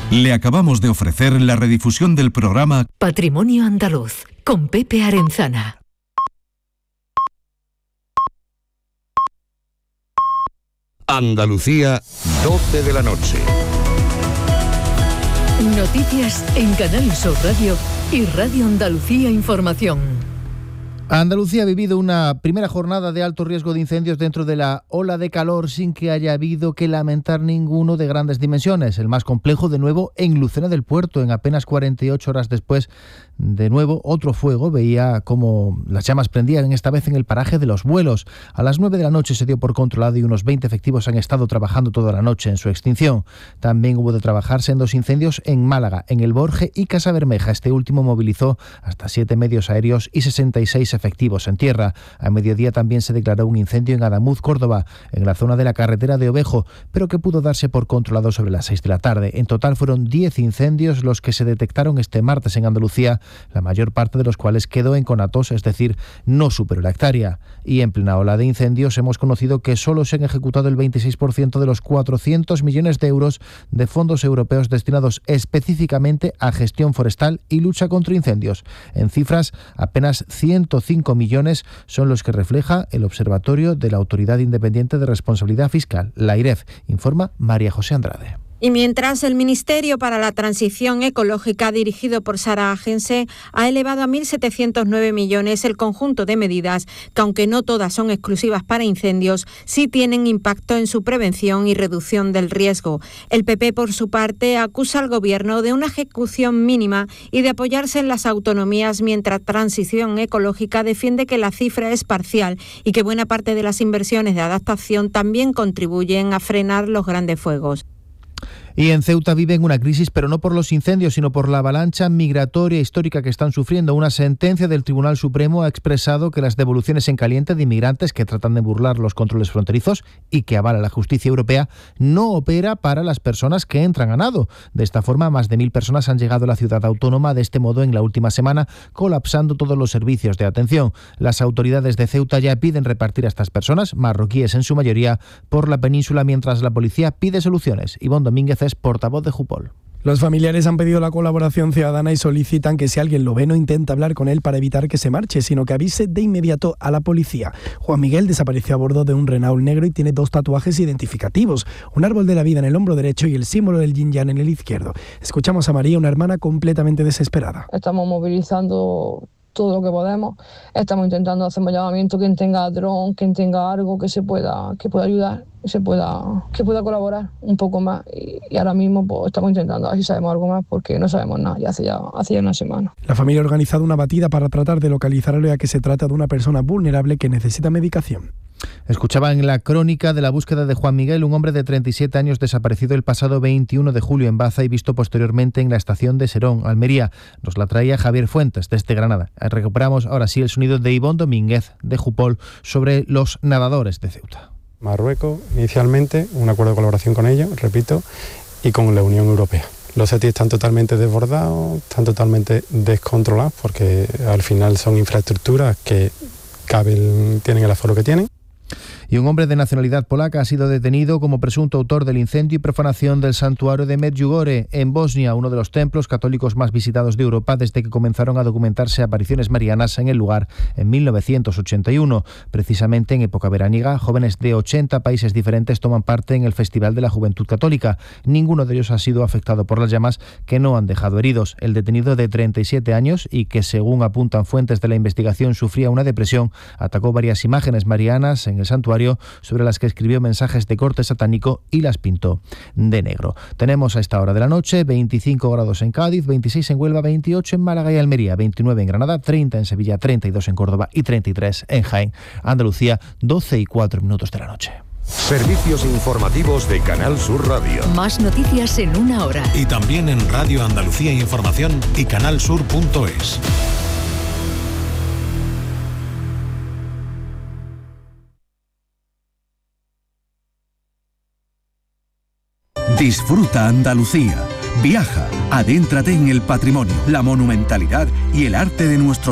Le acabamos de ofrecer la redifusión del programa Patrimonio Andaluz, con Pepe Arenzana. Andalucía, 12 de la noche. Noticias en Canal Sur Radio y Radio Andalucía Información. Andalucía ha vivido una primera jornada de alto riesgo de incendios dentro de la ola de calor sin que haya habido que lamentar ninguno de grandes dimensiones. El más complejo, de nuevo, en Lucena del Puerto. En apenas 48 horas después, de nuevo, otro fuego. Veía cómo las llamas prendían, esta vez en el paraje de Los Buelos. A las 9 de la noche se dio por controlado y unos 20 efectivos han estado trabajando toda la noche en su extinción. También hubo de trabajarse en 2 incendios en Málaga, en El Borje y Casa Bermeja. Este último movilizó hasta 7 medios aéreos y 66 efectivos en tierra. A mediodía también se declaró un incendio en Adamuz, Córdoba, en la zona de la carretera de Ovejo, pero que pudo darse por controlado sobre las 6 de la tarde. En total fueron 10 incendios los que se detectaron este martes en Andalucía, la mayor parte de los cuales quedó en conatos, es decir, no superó la hectárea. Y en plena ola de incendios hemos conocido que solo se han ejecutado el 26% de los 400 millones de euros de fondos europeos destinados específicamente a gestión forestal y lucha contra incendios. En cifras, apenas 105 millones son los que refleja el Observatorio de la Autoridad Independiente de Responsabilidad Fiscal, la AIREF, informa María José Andrade. Y mientras el Ministerio para la Transición Ecológica, dirigido por Sara Agense, ha elevado a 1.709 millones el conjunto de medidas que, aunque no todas son exclusivas para incendios, sí tienen impacto en su prevención y reducción del riesgo. El PP, por su parte, acusa al Gobierno de una ejecución mínima y de apoyarse en las autonomías, mientras Transición Ecológica defiende que la cifra es parcial y que buena parte de las inversiones de adaptación también contribuyen a frenar los grandes fuegos. Y en Ceuta viven una crisis, pero no por los incendios, sino por la avalancha migratoria histórica que están sufriendo. Una sentencia del Tribunal Supremo ha expresado que las devoluciones en caliente de inmigrantes que tratan de burlar los controles fronterizos y que avala la justicia europea no opera para las personas que entran a nado. De esta forma, más de 1.000 personas han llegado a la ciudad autónoma de este modo en la última semana, colapsando todos los servicios de atención. Las autoridades de Ceuta ya piden repartir a estas personas, marroquíes en su mayoría, por la península, mientras la policía pide soluciones. Ivonne Domínguez es portavoz de Jupol. Los familiares han pedido la colaboración ciudadana y solicitan que si alguien lo ve no intente hablar con él para evitar que se marche, sino que avise de inmediato a la policía. Juan Miguel desapareció a bordo de un Renault negro y tiene 2 tatuajes identificativos, un árbol de la vida en el hombro derecho y el símbolo del yin yang en el izquierdo. Escuchamos a María, una hermana completamente desesperada. Estamos movilizando todo lo que podemos, estamos intentando hacer un llamamiento, quien tenga dron, quien tenga algo que pueda ayudar, que pueda colaborar un poco más, y ahora mismo pues estamos intentando a ver si sabemos algo más, porque no sabemos nada, ya hace ya una semana. La familia ha organizado una batida para tratar de localizarlo, ya que se trata de una persona vulnerable que necesita medicación. Escuchaba en la crónica de la búsqueda de Juan Miguel, un hombre de 37 años desaparecido el pasado 21 de julio en Baza y visto posteriormente en la estación de Serón, Almería. Nos la traía Javier Fuentes, desde Granada. Recuperamos ahora sí el sonido de Ivonne Domínguez, de Jupol, sobre los nadadores de Ceuta. Marruecos, inicialmente, un acuerdo de colaboración con ellos, repito, y con la Unión Europea. Los ETI están totalmente desbordados, están totalmente descontrolados, porque al final son infraestructuras que tienen el aforo que tienen. Y un hombre de nacionalidad polaca ha sido detenido como presunto autor del incendio y profanación del santuario de Medjugorje, en Bosnia, uno de los templos católicos más visitados de Europa desde que comenzaron a documentarse apariciones marianas en el lugar en 1981. Precisamente en época veraniega, jóvenes de 80 países diferentes toman parte en el Festival de la Juventud Católica. Ninguno de ellos ha sido afectado por las llamas, que no han dejado heridos. El detenido, de 37 años y que, según apuntan fuentes de la investigación, sufría una depresión, atacó varias imágenes marianas en el santuario, sobre las que escribió mensajes de corte satánico y las pintó de negro. Tenemos a esta hora de la noche 25 grados en Cádiz, 26 en Huelva, 28 en Málaga y Almería, 29 en Granada, 30 en Sevilla, 32 en Córdoba y 33 en Jaén. Andalucía, 12:04 de la noche. Servicios informativos de Canal Sur Radio. Más noticias en una hora. Y también en Radio Andalucía Información y canalsur.es. Disfruta Andalucía. Viaja, adéntrate en el patrimonio, la monumentalidad y el arte de nuestro